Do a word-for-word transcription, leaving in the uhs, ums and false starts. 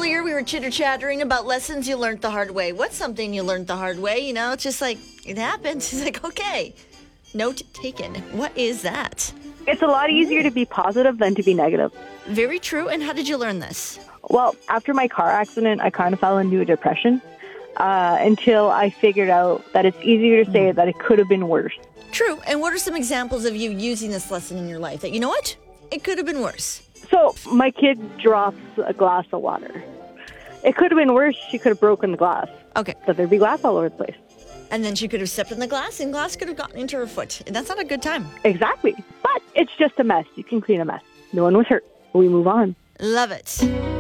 earlier we were chitter-chattering about lessons you learned the hard way. What's something you learned the hard way? You know, it's just like, it happened. It's like, okay, note taken. What is that? It's a lot easier to be positive than to be negative. Very true. And how did you learn this? Well, after my car accident, I kind of fell into a depression uh, until I figured out that it's easier to say that it could have been worse. True. And what are some examples of you using this lesson in your life that, you know what? It could have been worse. So my kid drops a glass of water. It could have been worse. She could have broken the glass. Okay. But there'd be glass all over the place. And then she could have stepped on the glass and glass could have gotten into her foot. And that's not a good time. Exactly. But it's just a mess. You can clean a mess. No one was hurt. We move on. Love it.